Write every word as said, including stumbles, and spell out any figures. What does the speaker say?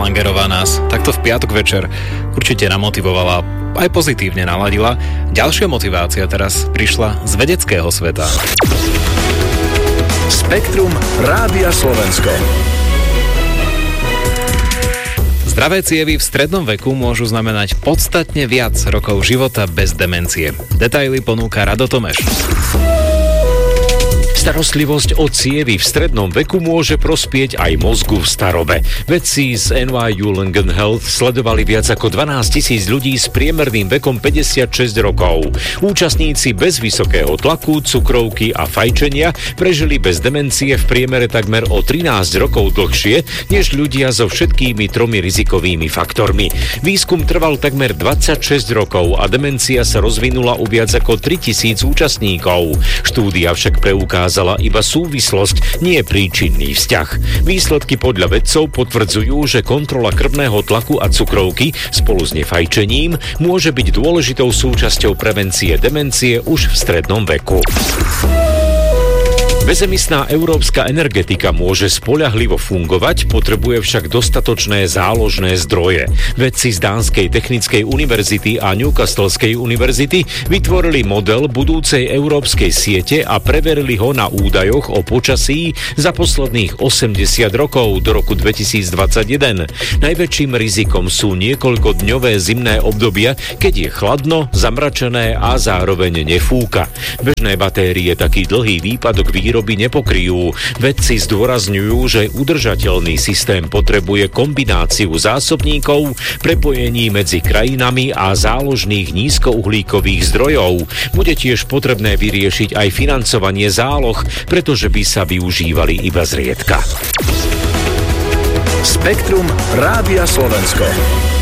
Salangerová nás takto v piatok večer určite namotivovala, aj pozitívne naladila. Ďalšia motivácia teraz prišla z vedeckého sveta. Spektrum Rádia Slovensko. Zdravé cievy v strednom veku môžu znamenať podstatne viac rokov života bez demencie. Detaily ponúka Rado Tomeš. Starostlivosť o cievy v strednom veku môže prospieť aj mozgu v starobe. Vedci z en vaj ú Langan Health sledovali viac ako dvanásť tisíc ľudí s priemerným vekom päťdesiatšesť rokov. Účastníci bez vysokého tlaku, cukrovky a fajčenia prežili bez demencie v priemere takmer o trinásť rokov dlhšie než ľudia so všetkými tromi rizikovými faktormi. Výskum trval takmer dvadsaťšesť rokov a demencia sa rozvinula u viac ako tritisíc účastníkov. Štúdia však preukázala iba súvislosť, nie príčinný vzťah. Výsledky podľa vedcov potvrdzujú, že kontrola krvného tlaku a cukrovky spolu s nefajčením môže byť dôležitou súčasťou prevencie demencie už v strednom veku. Bezemisná európska energetika môže spoľahlivo fungovať, potrebuje však dostatočné záložné zdroje. Vedci z Dánskej technickej univerzity a Newcastleskej univerzity vytvorili model budúcej európskej siete a preverili ho na údajoch o počasí za posledných osemdesiat rokov do roku dvetisícdvadsaťjeden. Najväčším rizikom sú niekoľkodňové zimné obdobia, keď je chladno, zamračené a zároveň nefúka. Bežné batérie taký dlhý výpadok výroby výroby nepokryjú. Vedci zdôrazňujú, že udržateľný systém potrebuje kombináciu zásobníkov, prepojení medzi krajinami a záložných nízkouhlíkových zdrojov. Bude tiež potrebné vyriešiť aj financovanie záloh, pretože by sa využívali iba zriedka. Spektrum Rádia Slovensko.